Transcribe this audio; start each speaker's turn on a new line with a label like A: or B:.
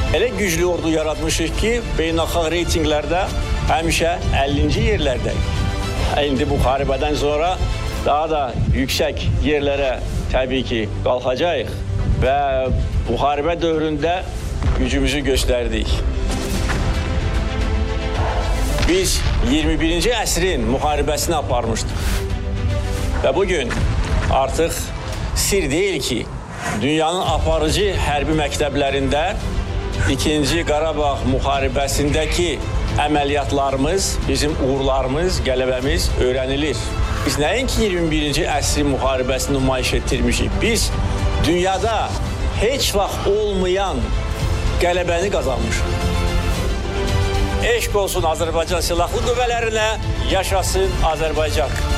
A: Elə güclü ordu yaratmışıq ki, beynəlxalq reytinqlərdə həmişə 50-ci yerlərdəyik. İndi bu müharibədən sonra daha da yüksək yerlərə təbii ki, qalxacağıq və müharibə dövründə gücümüzü göstərdik. Biz 21-ci əsrin müharibəsini aparmışdıq. Və bugün artıq sir deyil ki, dünyanın aparıcı hərbi məktəblərində İkinci Qarabağ müharibəsindəki əməliyyatlarımız, bizim uğurlarımız, qələbəmiz öyrənilir. Biz nəinki 21-ci əsrin müharibəsini nümayiş etdirmişik. Biz dünyada heç vaxt olmayan qələbəni qazanmışıq. Eşq olsun Azərbaycan Silahlı Qüvvələrinə, yaşasın Azərbaycan.